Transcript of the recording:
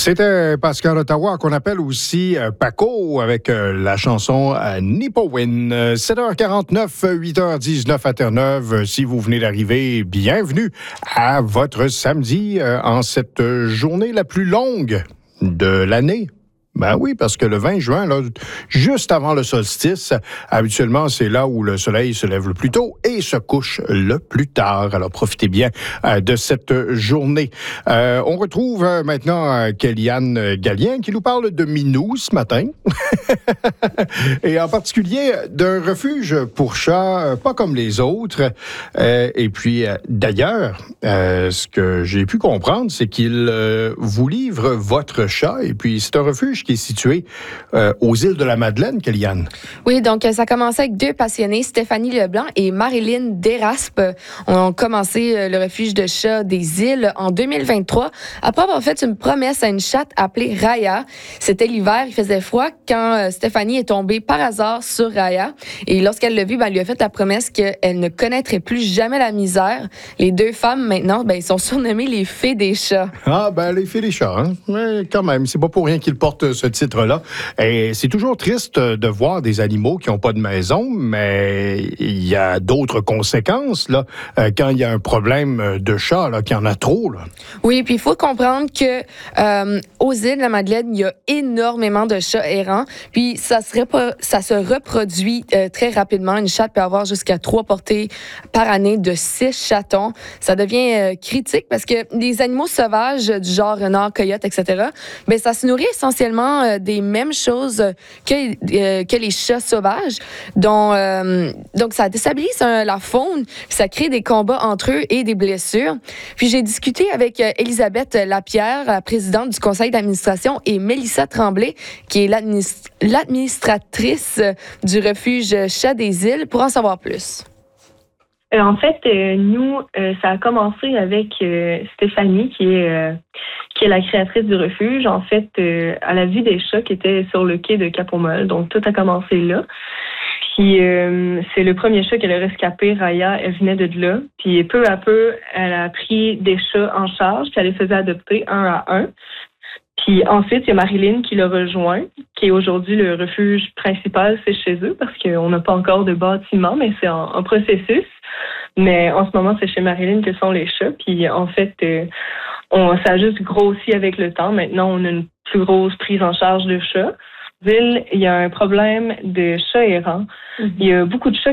C'était Pascal Ottawa, qu'on appelle aussi Paco, avec la chanson Nipowin. 7h49, 8h19 à Terre-Neuve. Si vous venez d'arriver, bienvenue à votre samedi en cette journée la plus longue de l'année. Ben oui, parce que le 20 juin, là, juste avant le solstice, habituellement, c'est là où le soleil se lève le plus tôt et se couche le plus tard. Alors, profitez bien de cette journée. On retrouve maintenant Kellyanne Gallien qui nous parle de Minou ce matin. Et en particulier d'un refuge pour chats, pas comme les autres. Et puis, d'ailleurs, ce que j'ai pu comprendre, c'est qu'il vous livre votre chat. Et puis, c'est un refuge qui est situé aux îles de la Madeleine, Kellyanne. Oui, donc ça a commencé avec deux passionnés, Stéphanie Leblanc et Marilyn Deraspe. On a commencé le refuge de chats des îles en 2023, après avoir fait une promesse à une chatte appelée Raya. C'était l'hiver, il faisait froid quand Stéphanie est tombée par hasard sur Raya. Et lorsqu'elle l'a vue, elle lui a fait la promesse qu'elle ne connaîtrait plus jamais la misère. Les deux femmes, maintenant, ils sont surnommées les fées des chats. Ah, les fées des chats, hein? Mais quand même, c'est pas pour rien qu'ils portent ce titre-là. Et c'est toujours triste de voir des animaux qui n'ont pas de maison, mais il y a d'autres conséquences, là, quand il y a un problème de chat, là, qu'il y en a trop, là. Oui, puis il faut comprendre que aux îles de la Madeleine, il y a énormément de chats errants, puis ça se reproduit très rapidement. Une chatte peut avoir jusqu'à 3 portées par année de 6 chatons. Ça devient critique parce que les animaux sauvages du genre renard, coyote, etc., ça se nourrit essentiellement des mêmes choses que les chats sauvages. Donc ça déstabilise la faune, ça crée des combats entre eux et des blessures. Puis j'ai discuté avec Elisabeth Lapierre, la présidente du conseil d'administration, et Mélissa Tremblay, qui est l'administratrice du refuge Chat des Îles, pour en savoir plus. En fait, nous, ça a commencé avec Stéphanie, qui est la créatrice du refuge. En fait, elle a vu des chats qui étaient sur le quai de Cap-aux-Molles. Donc, tout a commencé là. Puis, c'est le premier chat qu'elle a rescapé, Raya. Elle venait de là. Puis, peu à peu, elle a pris des chats en charge, puis elle les faisait adopter un à un. Puis ensuite, il y a Marilyn qui l'a rejoint, qui est aujourd'hui le refuge principal, c'est chez eux, parce qu'on n'a pas encore de bâtiment, mais c'est en processus. Mais en ce moment, c'est chez Marilyn que sont les chats. Puis en fait, ça a juste grossi avec le temps. Maintenant, on a une plus grosse prise en charge de chats. Il y a un problème de chats errants. Il y a beaucoup de chats